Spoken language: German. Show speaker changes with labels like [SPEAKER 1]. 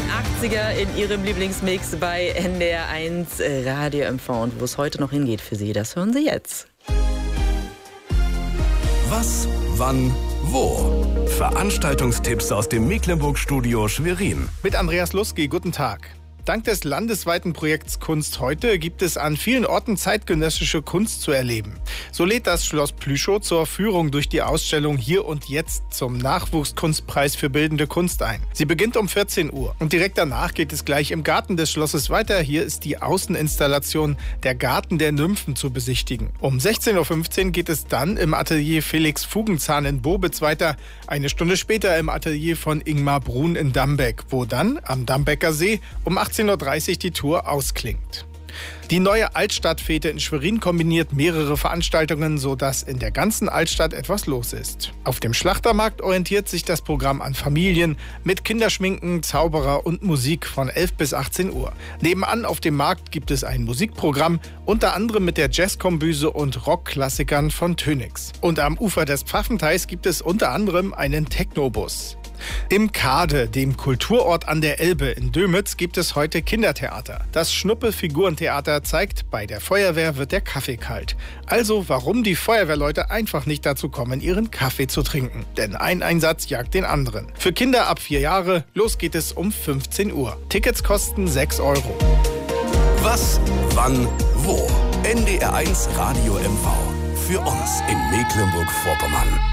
[SPEAKER 1] 80er in Ihrem Lieblingsmix bei NDR 1 Radio MV. Und wo es heute noch hingeht für Sie, das hören Sie jetzt.
[SPEAKER 2] Was, wann, wo? Veranstaltungstipps aus dem Mecklenburg-Studio Schwerin.
[SPEAKER 3] Mit Andreas Lusky, guten Tag. Dank des landesweiten Projekts Kunst heute gibt es an vielen Orten zeitgenössische Kunst zu erleben. So lädt das Schloss Plüschow zur Führung durch die Ausstellung Hier und Jetzt zum Nachwuchskunstpreis für bildende Kunst ein. Sie beginnt um 14 Uhr und direkt danach geht es gleich im Garten des Schlosses weiter. Hier ist die Außeninstallation Der Garten der Nymphen zu besichtigen. Um 16.15 Uhr geht es dann im Atelier Felix Fugenzahn in Bobitz weiter. Eine Stunde später im Atelier von Ingmar Brun in Dambeck, wo dann am Dambecker See um 18.30 Uhr die Tour ausklingt. Die neue Altstadtfete in Schwerin kombiniert mehrere Veranstaltungen, sodass in der ganzen Altstadt etwas los ist. Auf dem Schlachtermarkt orientiert sich das Programm an Familien mit Kinderschminken, Zauberer und Musik von 11 bis 18 Uhr. Nebenan auf dem Markt gibt es ein Musikprogramm, unter anderem mit der Jazzkombüse und Rockklassikern von Tönix. Und am Ufer des Pfaffenteichs gibt es unter anderem einen Technobus. Im Kade, dem Kulturort an der Elbe in Dömitz, gibt es heute Kindertheater. Das Schnuppe-Figurentheater zeigt, bei der Feuerwehr wird der Kaffee kalt. Also warum die Feuerwehrleute einfach nicht dazu kommen, ihren Kaffee zu trinken. Denn ein Einsatz jagt den anderen. Für Kinder ab 4 Jahre, los geht es um 15 Uhr. Tickets kosten 6 €.
[SPEAKER 2] Was, wann, wo? NDR 1 Radio MV. Für uns in Mecklenburg-Vorpommern.